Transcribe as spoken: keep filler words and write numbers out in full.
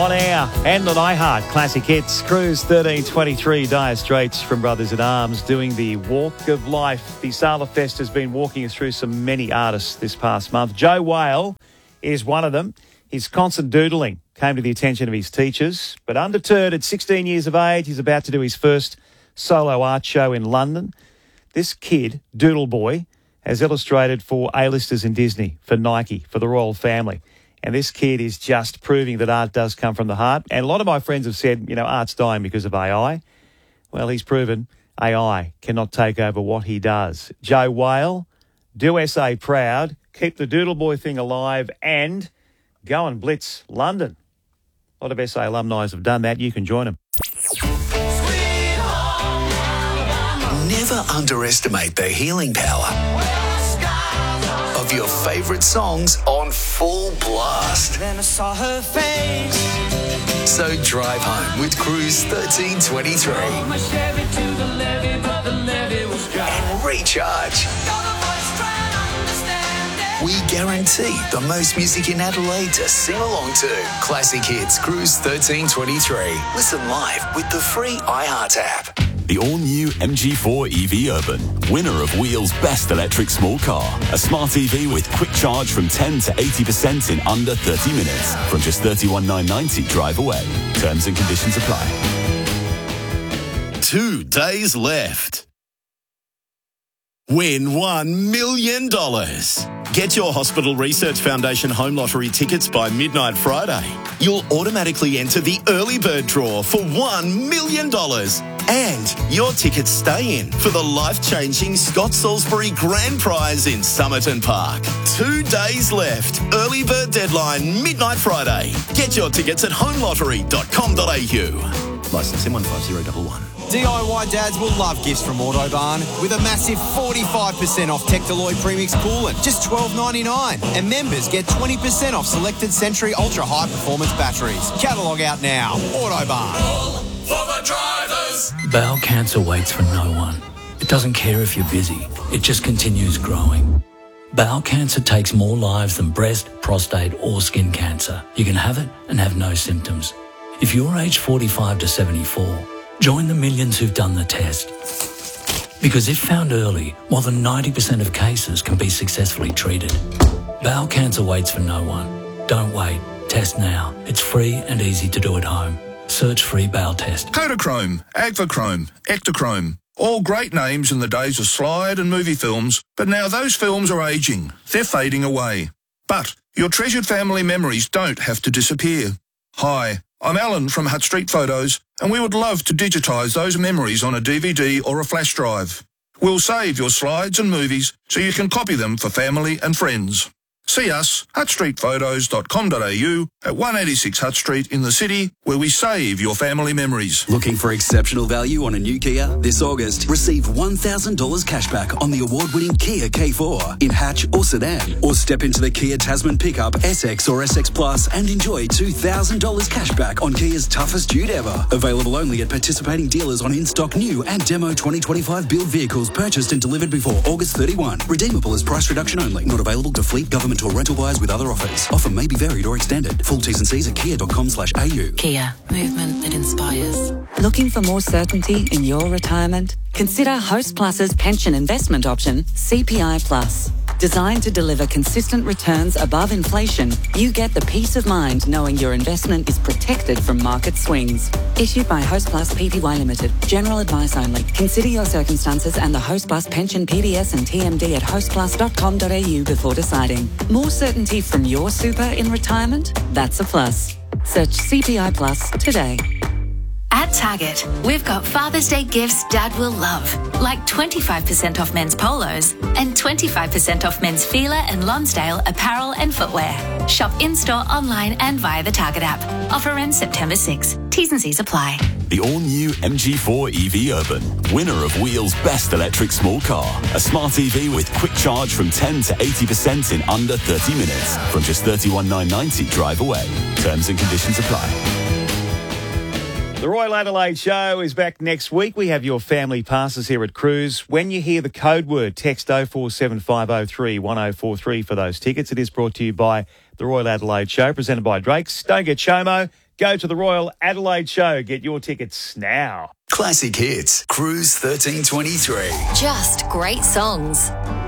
on air and on iHeart. Classic Hits. Cruise thirteen twenty-three. Dire Straits from Brothers at Arms doing the Walk of Life. The Sala Fest has been walking us through some many artists this past month. Joe Whale is one of them. His constant doodling came to the attention of his teachers, but undeterred at sixteen years of age, he's about to do his first solo art show in London. This kid, Doodle Boy, has illustrated for A-listers in Disney, for Nike, for the royal family. And this kid is just proving that art does come from the heart. And a lot of my friends have said, you know, art's dying because of A I. Well, he's proven A I cannot take over what he does. Joe Whale, do S A proud, keep the Doodle Boy thing alive, and go and blitz London. A lot of S A alumni have done that. You can join them. Never underestimate the healing power of your favourite songs on full blast. Then I saw her face. So drive home with Cruise thirteen twenty-three and recharge. We guarantee the most music in Adelaide to sing along to. Classic Hits Cruise thirteen twenty-three. Listen live with the free iHeart app. The all-new M G four E V Urban, winner of Wheel's Best Electric Small Car. A smart E V with quick charge from ten to eighty percent in under thirty minutes. From just thirty-one thousand nine hundred ninety drive away. Terms and conditions apply. Two days left. Win one million dollars. Get your Hospital Research Foundation Home Lottery tickets by midnight Friday. You'll automatically enter the early bird draw for one million dollars. And your tickets stay in for the life-changing Scott Salisbury Grand Prize in Somerton Park. Two days left. Early bird deadline, midnight Friday. Get your tickets at home lottery dot com dot a u. Licence M one five zero one one. D I Y dads will love gifts from Autobarn with a massive forty-five percent off Tectaloid Premix Coolant, just twelve ninety-nine. And members get twenty percent off selected Century Ultra High Performance batteries. Catalogue out now. Autobarn. All for the drivers. Bowel cancer waits for no one. It doesn't care if you're busy. It just continues growing. Bowel cancer takes more lives than breast, prostate or skin cancer. You can have it and have no symptoms. If you're aged forty-five to seventy-four, join the millions who've done the test. Because if found early, more than ninety percent of cases can be successfully treated. Bowel cancer waits for no one. Don't wait. Test now. It's free and easy to do at home. Search free bowel test. Kodachrome, Agvachrome, Ectochrome. All great names in the days of slide and movie films, but now those films are ageing. They're fading away. But your treasured family memories don't have to disappear. Hi, I'm Alan from Hutt Street Photos, and we would love to digitise those memories on a D V D or a flash drive. We'll save your slides and movies so you can copy them for family and friends. See us, hutt street photos dot com dot a u at one eighty-six Hutt Street in the city, where we save your family memories. Looking for exceptional value on a new Kia? This August, receive one thousand dollars cashback on the award-winning Kia K four in hatch or sedan. Or step into the Kia Tasman pickup, S X or S X Plus and enjoy two thousand dollars cashback on Kia's toughest dude ever. Available only at participating dealers on in-stock new and demo twenty twenty-five build vehicles purchased and delivered before August thirty-first. Redeemable as price reduction only. Not available to fleet, government or rental buyers with other offers. Offer may be varied or extended. Full T's and C's at kia dot com slash a u. Kia. Movement that inspires. Looking for more certainty in your retirement? Consider Host Plus's pension investment option, C P I Plus. Designed to deliver consistent returns above inflation, you get the peace of mind knowing your investment is protected from market swings. Issued by Host Plus Pty Limited. General advice only. Consider your circumstances and the Host Plus pension P D S and T M D at host plus dot com dot a u before deciding. More certainty from your super in retirement? That's a plus. Search C P I Plus today. At Target, we've got Father's Day gifts Dad will love, like twenty-five percent off men's polos and twenty-five percent off men's Fila and Lonsdale apparel and footwear. Shop in-store, online and via the Target app. Offer ends September sixth. T's and C's apply. The all-new M G four E V Urban, winner of Wheel's Best Electric Small Car. A smart E V with quick charge from ten to eighty percent in under thirty minutes. From just thirty-one thousand nine hundred ninety drive away. Terms and conditions apply. The Royal Adelaide Show is back next week. We have your family passes here at Cruise. When you hear the code word, text oh four seven five oh three one oh four three for those tickets. It is brought to you by the Royal Adelaide Show, presented by Drake's. Don't get chomo. Go to the Royal Adelaide Show. Get your tickets now. Classic Hits, Cruise thirteen twenty-three. Just great songs.